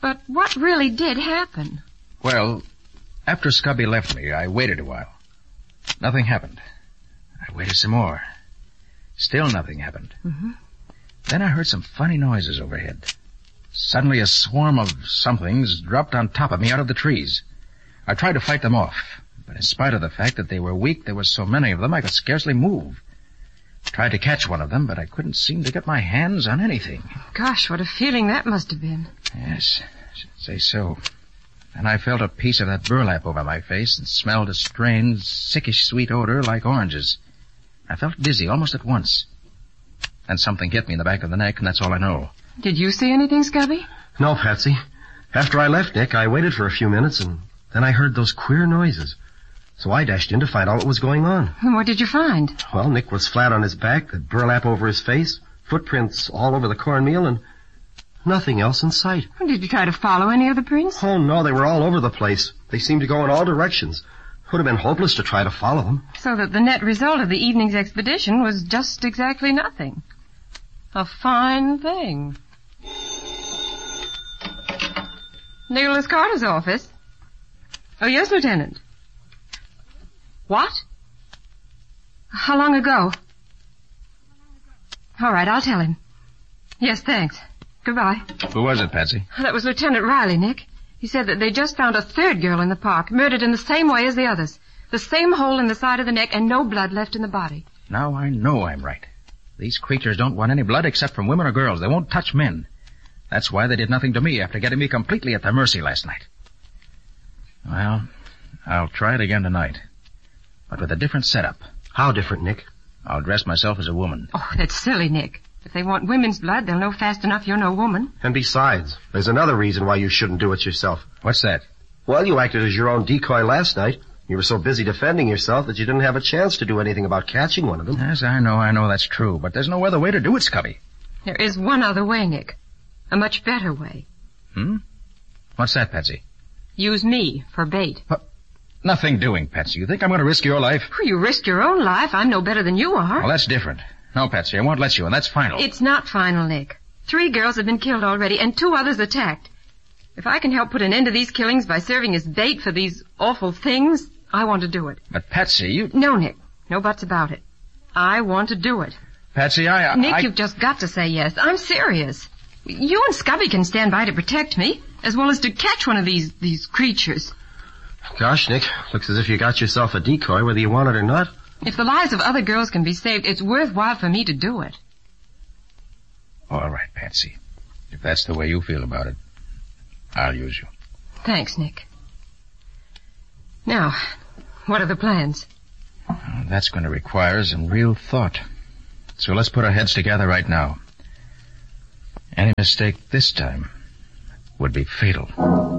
But what really did happen? Well, after Scubby left me, I waited a while. Nothing happened. I waited some more. Still nothing happened. Mm-hmm. Then I heard some funny noises overhead. Suddenly a swarm of somethings dropped on top of me out of the trees. I tried to fight them off, but in spite of the fact that they were weak, there were so many of them I could scarcely move. I tried to catch one of them, but I couldn't seem to get my hands on anything. Gosh, what a feeling that must have been. Yes, I should say so. And I felt a piece of that burlap over my face and smelled a strange, sickish sweet odor like oranges. I felt dizzy almost at once. Then something hit me in the back of the neck, and that's all I know. Did you see anything, Scubby? No, Patsy. After I left Nick, I waited for a few minutes, and then I heard those queer noises. So I dashed in to find out what was going on. And what did you find? Well, Nick was flat on his back, the burlap over his face, footprints all over the cornmeal, and nothing else in sight. Did you try to follow any of the prints? Oh, no, they were all over the place. They seemed to go in all directions. It would have been hopeless to try to follow them. So that the net result of the evening's expedition was just exactly nothing. A fine thing. Nicholas Carter's office. Oh, yes, Lieutenant. What? How long ago? All right, I'll tell him. Yes, thanks. Goodbye. Who was it, Patsy? That was Lieutenant Riley, Nick. He said that they just found a third girl in the park, murdered in the same way as the others. The same hole in the side of the neck and no blood left in the body. Now I know I'm right. These creatures don't want any blood except from women or girls. They won't touch men. That's why they did nothing to me after getting me completely at their mercy last night. Well, I'll try it again tonight. But with a different setup. How different, Nick? I'll dress myself as a woman. Oh, that's silly, Nick. If they want women's blood, they'll know fast enough you're no woman. And besides, there's another reason why you shouldn't do it yourself. What's that? Well, you acted as your own decoy last night. You were so busy defending yourself that you didn't have a chance to do anything about catching one of them. Yes, I know that's true. But there's no other way to do it, Scubby. There is one other way, Nick. A much better way. What's that, Patsy? Use me for bait. Nothing doing, Patsy. You think I'm going to risk your life? You risk your own life. I'm no better than you are. Well, that's different. No, Patsy, I won't let you, and that's final. It's not final, Nick. 3 girls have been killed already, and 2 others attacked. If I can help put an end to these killings by serving as bait for these awful things, I want to do it. But, Patsy, you... No, Nick. No buts about it. I want to do it. Patsy, Nick, you've just got to say yes. I'm serious. You and Scubby can stand by to protect me, as well as to catch one of these creatures. Gosh, Nick, looks as if you got yourself a decoy, whether you want it or not. If the lives of other girls can be saved, it's worthwhile for me to do it. All right, Patsy. If that's the way you feel about it, I'll use you. Thanks, Nick. Now, what are the plans? That's going to require some real thought. So let's put our heads together right now. Any mistake this time would be fatal.